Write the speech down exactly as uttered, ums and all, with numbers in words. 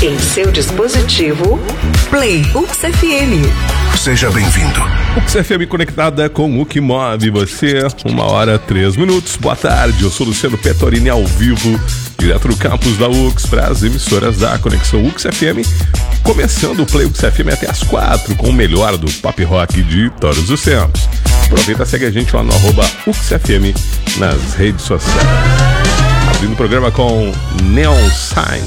Em seu dispositivo, Play U X F M. Seja bem-vindo. U X F M conectada com o que move você. Uma hora, três minutos. Boa tarde, eu sou Luciano Petorini ao vivo, direto do campus da U X para as emissoras da Conexão U X F M. Começando o Play U X F M até as quatro com o melhor do pop rock de todos os tempos. Aproveita, segue a gente lá no arroba U X F M nas redes sociais. Abrindo o programa com Neon Sign.